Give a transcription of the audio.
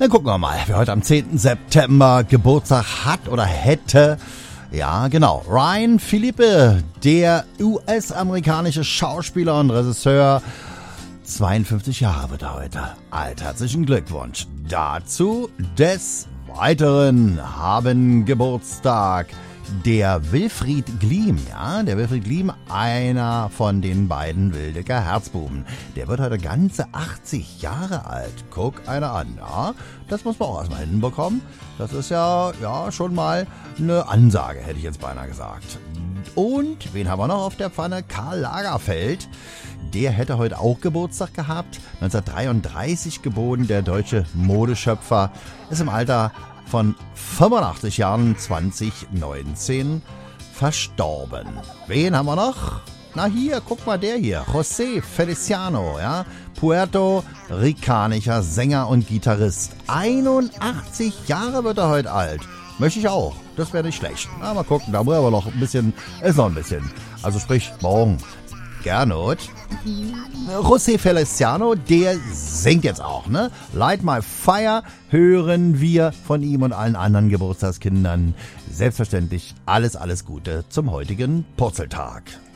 Dann gucken wir mal, wer heute am 10. September Geburtstag hat oder hätte. Ja, genau. Ryan Phillippe, der US-amerikanische Schauspieler und Regisseur. 52 Jahre wird er heute alt. Herzlichen Glückwunsch dazu. Des Weiteren haben Geburtstag der Wilfried Gliem, der Wilfried Gliem, einer von den beiden Wildecker Herzbuben. Der wird heute ganze 80 Jahre alt. Guck einer an, ja. Das muss man auch erstmal hinbekommen. Das ist ja schon mal eine Ansage, hätte ich jetzt beinahe gesagt. Und wen haben wir noch auf der Pfanne? Karl Lagerfeld. Der hätte heute auch Geburtstag gehabt. 1933 geboren, der deutsche Modeschöpfer. Ist im Alter von 85 Jahren 2019 verstorben. Wen haben wir noch? Na hier, guck mal der hier. José Feliciano, puerto-ricanischer Sänger und Gitarrist. 81 Jahre wird er heute alt. Möchte ich auch. Das wäre nicht schlecht. Na, mal gucken, da muss aber noch ein bisschen, ist noch ein bisschen. Also sprich, morgen. Gernot. José Feliciano, der singt jetzt auch, ne? Light My Fire hören wir von ihm und allen anderen Geburtstagskindern. Selbstverständlich alles Gute zum heutigen Purzeltag.